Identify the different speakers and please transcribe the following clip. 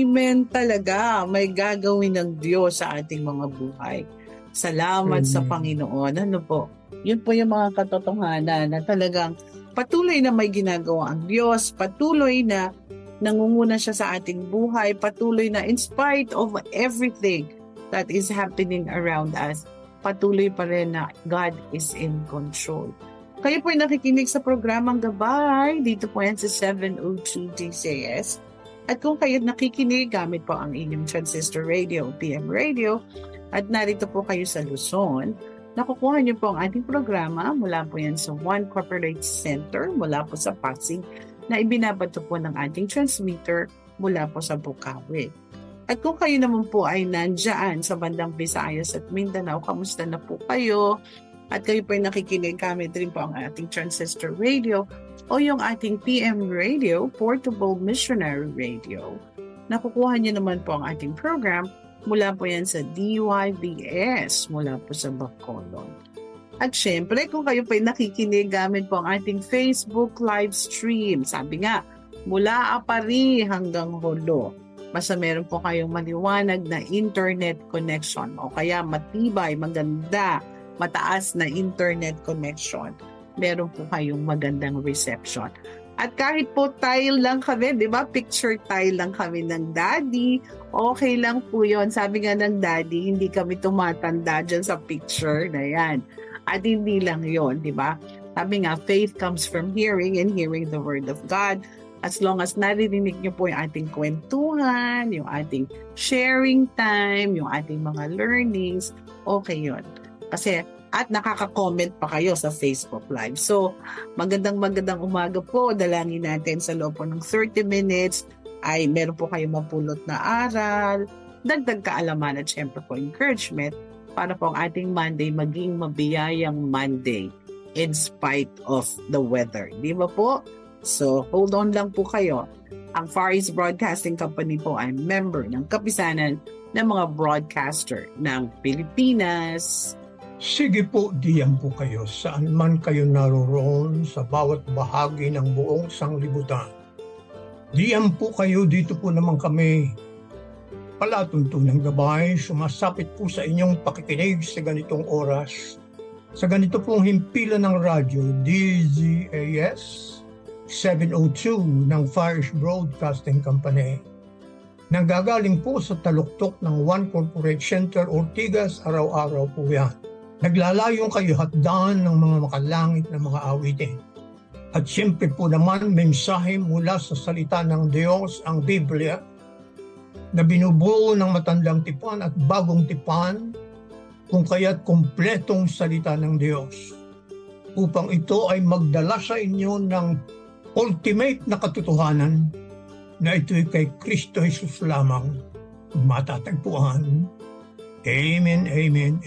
Speaker 1: amen talaga. May gagawin ng Diyos sa ating mga buhay. Salamat sa Panginoon. Ano po? Yun po yung mga katotohanan na talagang patuloy na may ginagawa ang Diyos, patuloy na nangunguna siya sa ating buhay, patuloy na in spite of everything that is happening around us, patuloy pa rin na God is in control. Kayo po ay nakikinig sa programang Gabay. Dito po yan sa 702 DCS. At kung kayo nakikinig, gamit po ang inyong transistor radio, PM radio, at narito po kayo sa Luzon, nakukuha niyo po ang ating programa mula po yan sa One Corporate Center, mula po sa Pasig, na ibinabato po ng ating transmitter mula po sa Bukawi. At kung kayo naman po ay nandyan sa bandang Visayas at Mindanao, kamusta na po kayo? At kayo po ay nakikinig, gamit rin po ang ating transistor radio o yung ating PM radio, Portable Missionary Radio. Nakukuha niyo naman po ang ating program mula po yan sa DYBS, mula po sa Bacolod. At syempre, kung kayo po ay nakikinig, gamit po ang ating Facebook live stream. Sabi nga, mula Apari hanggang Holo. Basta meron po kayong maliwanag na internet connection o kaya matibay, maganda, mataas na internet connection. Meron po kayong magandang reception. At kahit po tile lang kami, di ba? Picture tile lang kami ng daddy. Okay lang po yun. Sabi nga ng daddy, hindi kami tumatanda dyan sa picture na yan. At hindi lang yun, di ba? Sabi nga, faith comes from hearing and hearing the word of God. As long as naririnig nyo po yung ating kwentuhan, yung ating sharing time, yung ating mga learnings, okay yun. Kasi, at nakaka-comment pa kayo sa Facebook Live. So, magandang umaga po. Dalangin natin sa loob po ng 30 minutes ay meron po kayong mapulot na aral, dagdag kaalaman at syempre po encouragement para po ang ating Monday maging mabiyayang Monday in spite of the weather. Di ba po? So, hold on lang po kayo. Ang Far East Broadcasting Company po ay member ng kapisanan ng mga broadcaster ng Pilipinas.
Speaker 2: Sige po, diyan po kayo saan man kayo naroroon sa bawat bahagi ng buong sanglibutan. Diyan po kayo, dito po naman kami. Palatuntunang gabay, sumasapit po sa inyong pakikinig sa ganitong oras. Sa ganito pong himpilan ng radyo, DZAS 702 ng Far East Broadcasting Company. Nanggagaling po sa taluktok ng One Corporate Center, Ortigas, araw-araw po yan. Naglalayong kayo hatdan ng mga makalangit na mga awitin. At siyempre po naman, mensahe mula sa salita ng Diyos, ang Biblia, na binubuo ng matandang tipan at bagong tipan, kung kaya't kumpletong salita ng Diyos. Upang ito ay magdala sa inyo ng ultimate na katotohanan na ito'y kay Kristo Jesus lamang matatagpuan. Amen, amen.